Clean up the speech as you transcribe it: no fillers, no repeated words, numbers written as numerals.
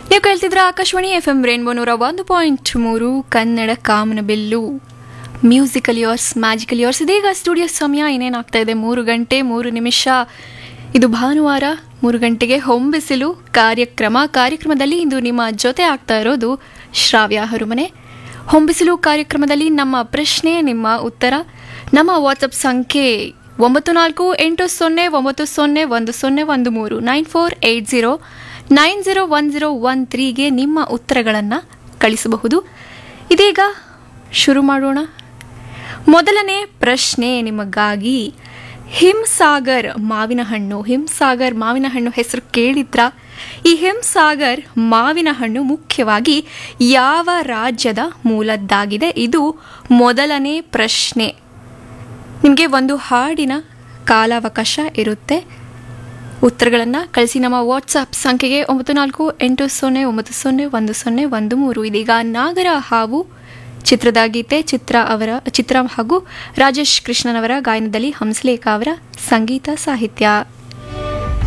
ನೀವು ಕೇಳ್ತಿದ್ರ Akashvani FM rainbow 101.3 Kannada ಕಾಮನಬಿಲ್ಲು musical yours magical yours. ಇದೀಗ studio ಸಮಯ ಏನೇನಾಗ್ತಾ ಇದೆ 3 ಗಂಟೆ 3 ನಿಮಿಷ. ಇದು ಭಾನುವಾರ 3 ಗಂಟೆಗೆ ಹೊಂಬಿಸಿಲು ಕಾರ್ಯಕ್ರಮದಲ್ಲಿ ಇಂದು ನಿಮ್ಮ ಜೊತೆ ಆಗ್ತಾ ಇರೋದು ಶ್ರಾವ್ಯ ಹರುಮನೆ. ಹೊಂಬಿಸಿಲು ಕಾರ್ಯಕ್ರಮದಲ್ಲಿ ನಮ್ಮ ಪ್ರಶ್ನೆ, ನಿಮ್ಮ ಉತ್ತರ ನಮ್ಮ ವಾಟ್ಸಪ್ ಸಂಖ್ಯೆ 9489010113 9480901013ಗೆ ನಿಮ್ಮ ಉತ್ತರಗಳನ್ನು ಕಳಿಸಬಹುದು. ಇದೀಗ ಶುರು ಮಾಡೋಣ. ಮೊದಲನೇ ಪ್ರಶ್ನೆ ನಿಮಗಾಗಿ. ಹಿಮಸಾಗರ್ ಮಾವಿನ ಹಣ್ಣು ಹೆಸರು ಕೇಳಿದ್ರ? ಈ ಹಿಮಸಾಗರ್ ಮಾವಿನ ಹಣ್ಣು ಮುಖ್ಯವಾಗಿ ಯಾವ ರಾಜ್ಯದ ಮೂಲದ್ದಾಗಿದೆ? ಇದು ಮೊದಲನೇ ಪ್ರಶ್ನೆ. ನಿಮಗೆ ಒಂದು ಹಾಡಿನ ಕಾಲಾವಕಾಶ ಇರುತ್ತೆ. ಉತ್ತರಗಳನ್ನು ಕಳಿಸಿ ನಮ್ಮ ವಾಟ್ಸಪ್ ಸಂಖ್ಯೆಗೆ 9480901013. ಇದೀಗ ನಾಗರ ಹಾವು ಚಿತ್ರದ ಗೀತೆ. ಚಿತ್ರ ಹಾಗೂ ರಾಜೇಶ್ ಕೃಷ್ಣನ್ ಅವರ ಗಾಯನದಲ್ಲಿ ಹಂಸಲೇಖ ಅವರ ಸಂಗೀತ ಸಾಹಿತ್ಯ.